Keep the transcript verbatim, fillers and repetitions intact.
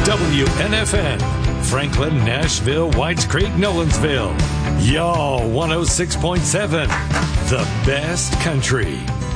W N F N, Franklin, Nashville, Whites Creek, Nolensville. Y'all, one oh six point seven, the best country.